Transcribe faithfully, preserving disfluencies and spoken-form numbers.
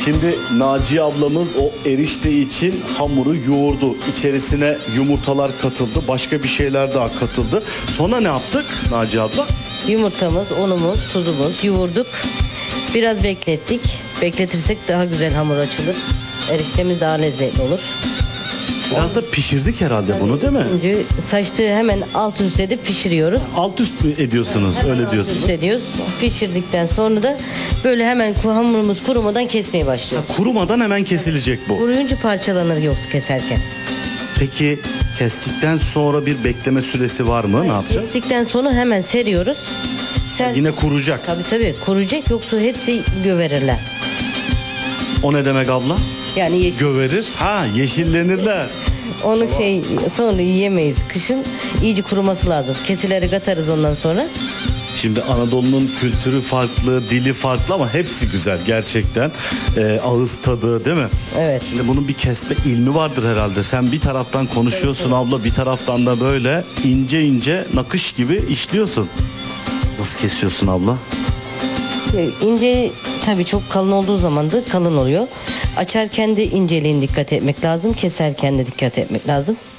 Şimdi Naciye ablamız o erişte için hamuru yoğurdu. İçerisine yumurtalar katıldı. Başka bir şeyler daha katıldı. Sonra ne yaptık Naciye abla? Yumurtamız, unumuz, tuzumuz yoğurduk. Biraz beklettik. Bekletirsek daha güzel hamur açılır. Eriştemiz daha lezzetli olur. Biraz da pişirdik herhalde bunu değil mi? Önce saçtığı hemen alt üst edip pişiriyoruz. Alt üst mü ediyorsunuz? Öyle Alt diyorsunuz. üst ediyoruz. Pişirdikten sonra da böyle hemen hamurumuz kurumadan kesmeye başlıyor. Kurumadan hemen kesilecek bu. Kuruyunca parçalanır yoksa keserken. Peki kestikten sonra bir bekleme süresi var mı? Ne yapacağız? Kestikten sonra hemen seriyoruz. Ser... Yine kuracak. Tabii tabii kuruyacak yoksa hepsi göverirler. O ne demek abla? Yani yeşil. Göverir. Ha, yeşillenirler. Onu şey sonra yiyemeyiz. Kışın iyice kuruması lazım. Kesileri katarız ondan sonra. Şimdi Anadolu'nun kültürü farklı, dili farklı ama hepsi güzel gerçekten. Ee, ağız tadı değil mi? Evet. Şimdi bunun bir kesme ilmi vardır herhalde. Sen bir taraftan konuşuyorsun abla, bir taraftan da böyle ince ince nakış gibi işliyorsun. Nasıl kesiyorsun abla? İnce tabii çok kalın olduğu zaman da kalın oluyor. Açarken de inceliğine dikkat etmek lazım. Keserken de dikkat etmek lazım.